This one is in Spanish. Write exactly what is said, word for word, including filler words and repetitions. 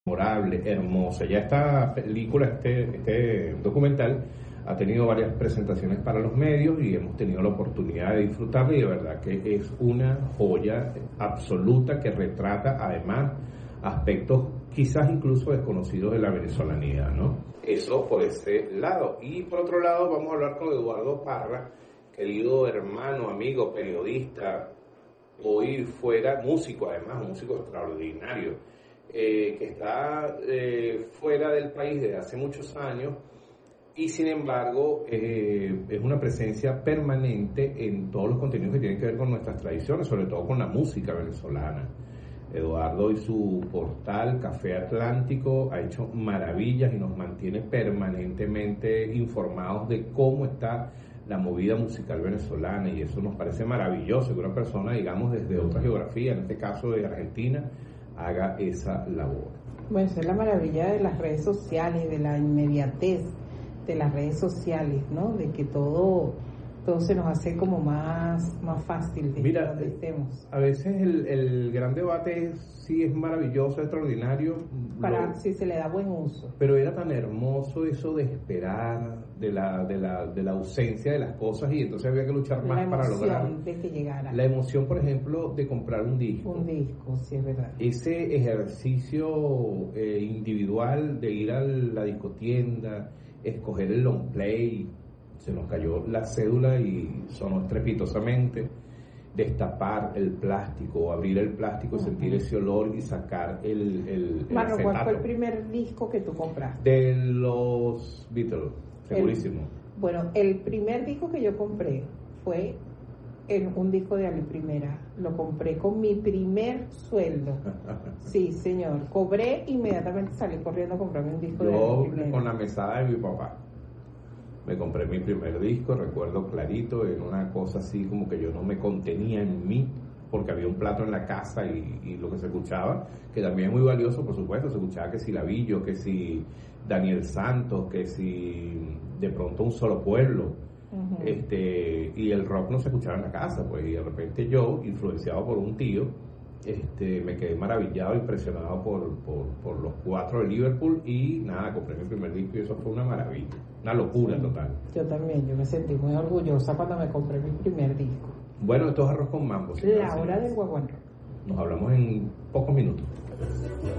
memorable, hermosa. Ya esta película, este, este documental, ha tenido varias presentaciones para los medios y hemos tenido la oportunidad de disfrutarla, y de verdad que es una joya absoluta que retrata además aspectos quizás incluso desconocidos de la venezolanidad, ¿no? Eso por ese lado. Y por otro lado vamos a hablar con Eduardo Parra, querido hermano, amigo, periodista, hoy fuera, músico además, músico extraordinario, eh, que está eh, fuera del país desde hace muchos años y sin embargo eh, es una presencia permanente en todos los contenidos que tienen que ver con nuestras tradiciones, sobre todo con la música venezolana. Eduardo y su portal Café Atlántico ha hecho maravillas y nos mantiene permanentemente informados de cómo está la movida musical venezolana, y eso nos parece maravilloso que una persona, digamos, desde otra geografía, en este caso de Argentina, haga esa labor. Bueno, esa es la maravilla de las redes sociales, de la inmediatez de las redes sociales, ¿no? De que todo todo se nos hace como más, más fácil de Mira, donde estemos. A veces el, el gran debate es si es maravilloso, extraordinario. Para lo, si se le da buen uso. Pero era tan hermoso eso de esperar, de la, de la, de la ausencia de las cosas, y entonces había que luchar más para lograr. La emoción de que llegara. La emoción, por ejemplo, de comprar un disco. Un disco, sí, es verdad. Ese ejercicio eh, individual de ir a la discotienda, escoger el long play. Se nos cayó la cédula y sonó estrepitosamente. Destapar el plástico, abrir el plástico, uh-huh. sentir ese olor y sacar el, el, el Mano, ¿cuál acetato. fue el primer disco que tú compraste? De los Beatles, segurísimo. El, bueno, el primer disco que yo compré fue en un disco de Ali Primera. Lo compré con mi primer sueldo. Sí, señor. Cobré, inmediatamente salí corriendo a comprarme un disco yo, de Ali Primera. Con la mesada de mi papá. Me compré mi primer disco, recuerdo clarito, en una cosa así como que yo no me contenía en mí, porque había un plato en la casa y, y lo que se escuchaba, que también es muy valioso, por supuesto, se escuchaba que si Lavillo, que si Daniel Santos, que si de pronto Un Solo Pueblo, uh-huh. este y el rock no se escuchaba en la casa, pues, y de repente yo, influenciado por un tío, este me quedé maravillado, impresionado por, por, por los cuatro de Liverpool, y nada, compré mi primer disco y eso fue una maravilla, una locura sí, total. Yo también, yo me sentí muy orgullosa cuando me compré mi primer disco. Bueno, esto es Arroz con Mambo. La hora del guaguancó. Nos hablamos en pocos minutos.